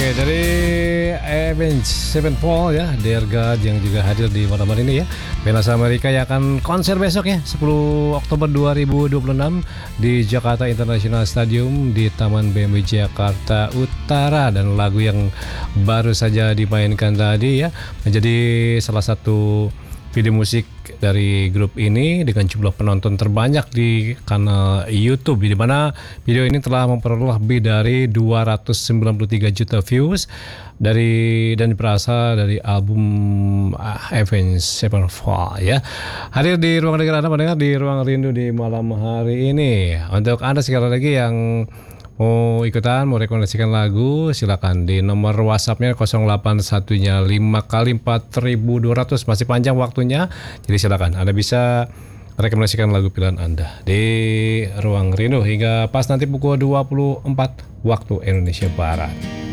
Oke, dari Avenged Sevenfold ya, Dear God yang juga hadir di malam hari ini ya. Band Amerika yang akan konser besok ya, 10 Oktober 2026 di Jakarta International Stadium di Taman BMW Jakarta Utara. Dan lagu yang baru saja dimainkan tadi ya menjadi salah satu video musik dari grup ini dengan jumlah penonton terbanyak di kanal YouTube, di mana video ini telah memperoleh lebih dari 293 juta views dan berasal dari album Avenged Sevenfold ya. Hadir di ruang dengar Anda mendengar di Ruang Rindu di malam hari ini. Untuk Anda sekali lagi yang mau ikutan, mau rekomendasikan lagu, silakan di nomor WhatsApp-nya 081-nya 5x4200, masih panjang waktunya. Jadi silakan Anda bisa rekomendasikan lagu pilihan Anda di Ruang Rindu hingga pas nanti pukul 24 waktu Indonesia Barat.